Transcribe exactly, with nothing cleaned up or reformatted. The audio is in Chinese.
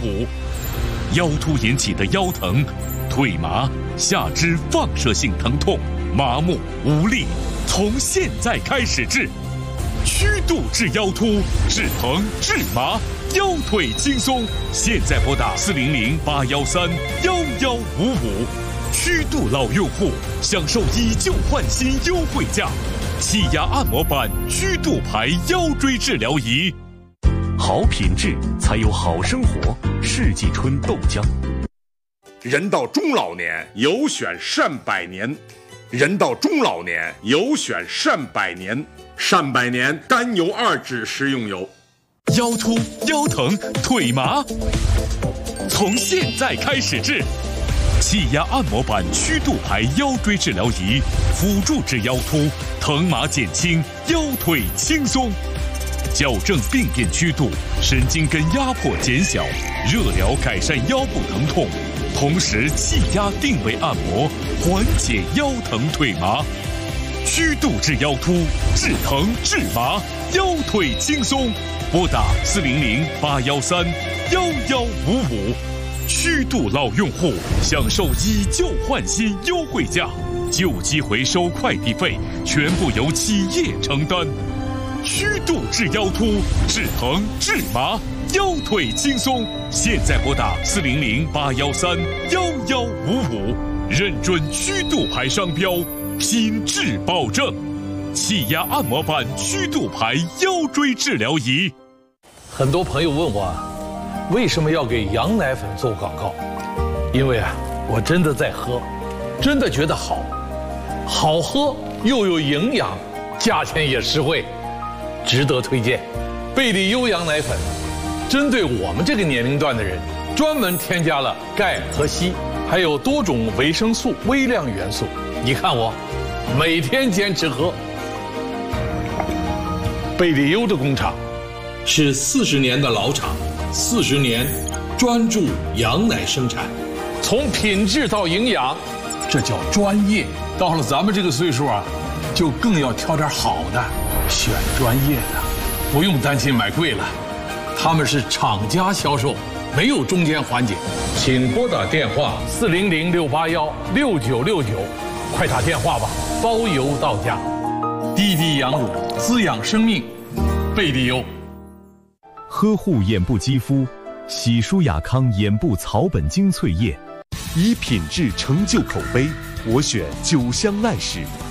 五。腰突引起的腰疼、腿麻、下肢放射性疼痛、麻木、无力，从现在开始治。曲度治腰突，治疼治麻，腰腿轻松。现在拨打四零零八幺三幺幺五五。曲度老用户享受以旧换新优惠价，气压按摩板曲度牌腰椎治疗仪。好品质才有好生活。世纪春豆浆。 人到中老年，有选善百年。人到中老年，有选善百年。善百年甘油二酯食用油。 腰突、腰疼、腿麻，从现在开始治。气压按摩板曲度牌腰椎治疗仪，辅助治腰突，疼麻减轻，腰腿轻松。矫正病变曲度，神经根压迫减小，热疗改善腰部疼痛，同时气压定位按摩，缓解腰疼腿麻。曲度治腰突，治疼治麻，腰腿轻松。拨打四零零八幺三幺幺五五。曲度老用户享受以旧换新优惠价，旧机回收快递费全部由企业承担。曲度治腰突，治疼治麻，腰腿轻松。现在拨打四零零八幺三幺幺五五，认准曲度牌商标，品质保证。气压按摩板曲度牌腰椎治疗仪。 很多朋友问我，为什么要给羊奶粉做广告？因为啊，我真的在喝，真的觉得好，好喝又有营养，价钱也实惠。值得推荐。贝利优羊奶粉针对我们这个年龄段的人，专门添加了钙和硒，还有多种维生素、微量元素。你看我每天坚持喝。贝利优的工厂是四十年的老厂，四十年专注羊奶生产，从品质到营养，这叫专业。到了咱们这个岁数啊，就更要挑点好的，选专业的，不用担心买贵了。他们是厂家销售，没有中间环节。请拨打电话四零零六八幺六九六九，快打电话吧，包邮到家。滴滴羊乳，滋养生命，贝利优。 呵护眼部肌肤，喜舒雅康眼部草本精粹液，以品质成就口碑，我选酒香赖氏。